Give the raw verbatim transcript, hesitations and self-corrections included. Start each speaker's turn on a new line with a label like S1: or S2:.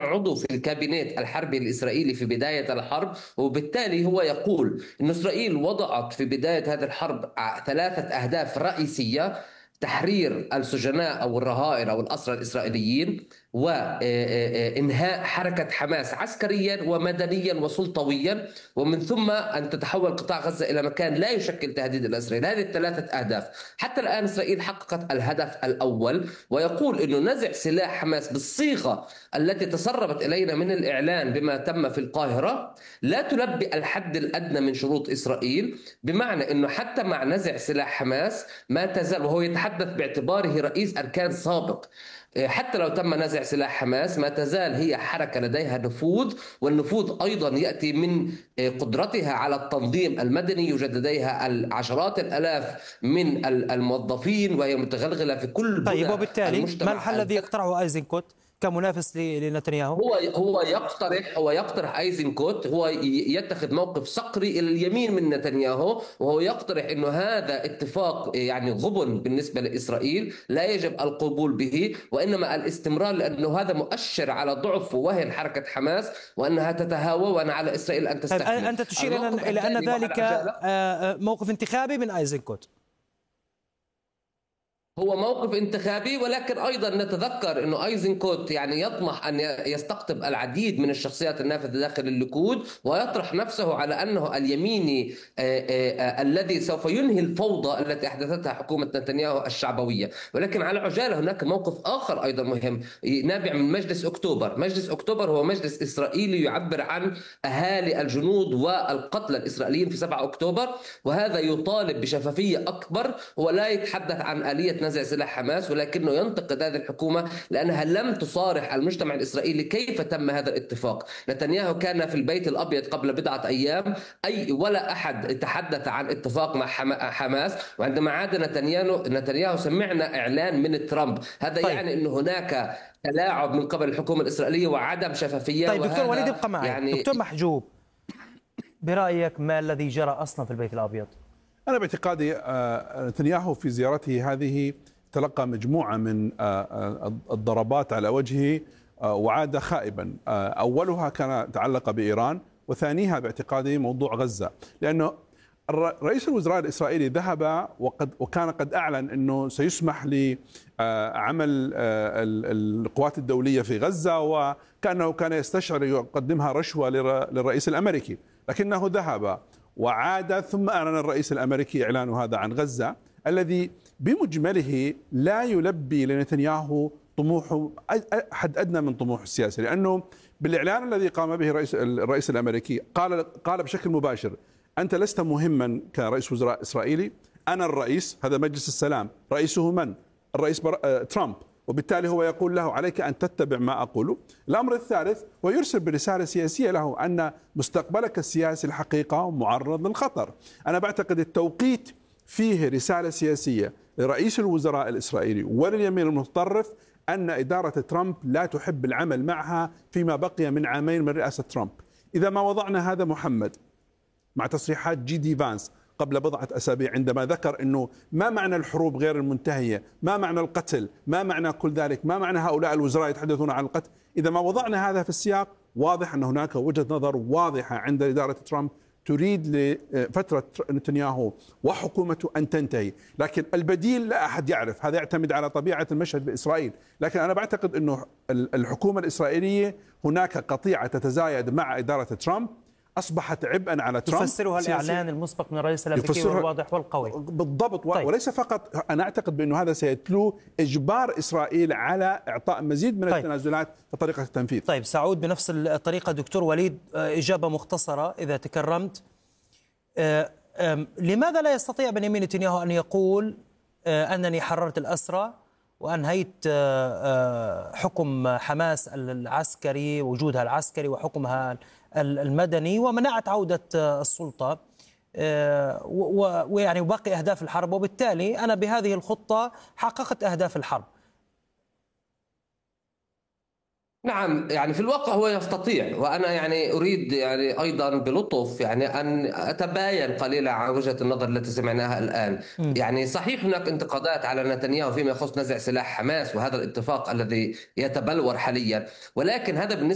S1: عضو في الكابينت الحربي الإسرائيلي في بداية الحرب، وبالتالي هو يقول أن إسرائيل وضعت في بداية هذه الحرب ثلاثة أهداف رئيسية: تحرير السجناء أو الرهائن أو الأسرى الإسرائيليين، وإنهاء حركة حماس عسكريا ومدنيا وسلطويا، ومن ثم أن تتحول قطاع غزة إلى مكان لا يشكل تهديد لإسرائيل. هذه الثلاثة أهداف. حتى الآن إسرائيل حققت الهدف الأول، ويقول أنه نزع سلاح حماس بالصيغة التي تسربت إلينا من الإعلان بما تم في القاهرة لا تلبي الحد الأدنى من شروط إسرائيل، بمعنى أنه حتى مع نزع سلاح حماس ما تزال، وهو يتحدث باعتباره رئيس أركان سابق، حتى لو تم نزع سلاح حماس ما تزال هي حركة لديها نفوذ، والنفوذ أيضا يأتي من قدرتها على التنظيم المدني. يوجد لديها العشرات الآلاف من الموظفين، وهي متغلغلة في كل
S2: طيب،
S1: بنى
S2: وبالتالي
S1: المجتمع.
S2: ما الحل الذي يقترحه أيزنكوت كمنافس لنتنياهو؟
S1: هو هو يقترح هو يقترح ايزنكوت، هو يتخذ موقف صقري الى اليمين من نتنياهو، وهو يقترح انه هذا اتفاق يعني غبن بالنسبه لاسرائيل لا يجب القبول به، وانما الاستمرار، لانه هذا مؤشر على ضعف ووهن حركه حماس وانها تتهاوى، وان على اسرائيل ان تستكمل.
S2: طيب، انت تشير الى ان ذلك موقف انتخابي من ايزنكوت؟
S1: هو موقف انتخابي، ولكن أيضا نتذكر أنه أيزنكوت يعني يطمح أن يستقطب العديد من الشخصيات النافذة داخل الليكود، ويطرح نفسه على أنه اليميني الذي سوف ينهي الفوضى التي أحدثتها حكومة نتنياهو الشعبوية. ولكن على عجالة هناك موقف آخر أيضا مهم نابع من مجلس أكتوبر. مجلس أكتوبر هو مجلس إسرائيلي يعبر عن أهالي الجنود والقتلى الإسرائيليين في سبعة أكتوبر، وهذا يطالب بشفافية أكبر. هو لا يتحدث عن آلية نزع سلاح حماس، ولكنه ينتقد هذه الحكومة لأنها لم تصارح المجتمع الإسرائيلي كيف تم هذا الاتفاق. نتنياهو كان في البيت الأبيض قبل بضعة أيام، أي ولا أحد تحدث عن اتفاق مع حماس، وعندما عاد نتنياهو نتنياهو سمعنا إعلان من ترامب. هذا طيب. يعني أن هناك تلاعب من قبل الحكومة الإسرائيلية وعدم شفافية.
S2: طيب دكتور وليد ابقى معي. يعني دكتور محجوب، برأيك ما الذي جرى أصلا في البيت الأبيض؟
S3: أنا باعتقادي نتنياهو في زيارته هذه تلقى مجموعة من الضربات على وجهه وعاد خائبا. أولها كان تعلق بإيران، وثانيها باعتقادي موضوع غزة، لأنه رئيس الوزراء الإسرائيلي ذهب وقد وكان قد أعلن أنه سيسمح لعمل القوات الدولية في غزة، وكأنه كان يستشعر يقدمها رشوة للرئيس الأمريكي، لكنه ذهب وعاد ثم أعلن الرئيس الأمريكي إعلان هذا عن غزة، الذي بمجمله لا يلبي لنتنياهو طموحه حد أدنى من طموح السياسي، لأنه بالإعلان الذي قام به الرئيس, الرئيس الأمريكي قال قال بشكل مباشر: أنت لست مهما كرئيس وزراء إسرائيلي، أنا الرئيس، هذا مجلس السلام، رئيسه من؟ الرئيس ترامب، وبالتالي هو يقول له عليك أن تتبع ما أقوله. الأمر الثالث، ويرسل برسالة سياسية له أن مستقبلك السياسي الحقيقة معرض للخطر. أنا بعتقد التوقيت فيه رسالة سياسية لرئيس الوزراء الإسرائيلي ولليمين المتطرف أن إدارة ترامب لا تحب العمل معها فيما بقي من عامين من رئاسة ترامب. إذا ما وضعنا هذا محمد مع تصريحات جي دي فانس قبل بضعة أسابيع عندما ذكر أنه ما معنى الحروب غير المنتهية، ما معنى القتل، ما معنى كل ذلك، ما معنى هؤلاء الوزراء يتحدثون عن القتل، إذا ما وضعنا هذا في السياق واضح أن هناك وجهة نظر واضحة عند إدارة ترامب تريد لفترة نتنياهو وحكومته أن تنتهي، لكن البديل لا أحد يعرف، هذا يعتمد على طبيعة المشهد بإسرائيل. لكن أنا بعتقد أنه الحكومة الإسرائيلية هناك قطيعة تتزايد مع إدارة ترامب أصبحت عبئا على ترامب.
S2: يفسرها الإعلان المسبق من الرئيس الأمريكي والواضح والقوي.
S3: بالضبط.
S2: طيب.
S3: وليس فقط، أنا أعتقد بأنه هذا سيتلو إجبار إسرائيل على إعطاء مزيد من طيب. التنازلات في طريقة التنفيذ.
S2: طيب سأعود بنفس الطريقة دكتور وليد، إجابة مختصرة إذا تكرمت. لماذا لا يستطيع بنيامين نتنياهو أن يقول أنني حررت الأسرى وأنهيت حكم حماس العسكري، وجودها العسكري وحكمها المدني، ومنعت عودة السلطة، ويعني وباقي أهداف الحرب، وبالتالي أنا بهذه الخطة حققت أهداف الحرب؟
S1: نعم، يعني في الواقع هو يستطيع، وأنا يعني أريد يعني أيضا بلطف يعني أن أتباين قليلا عن وجهة النظر التي سمعناها الآن. م. يعني صحيح هناك انتقادات على نتنياهو فيما يخص نزع سلاح حماس وهذا الاتفاق الذي يتبلور حاليا، ولكن هذا بالنسبة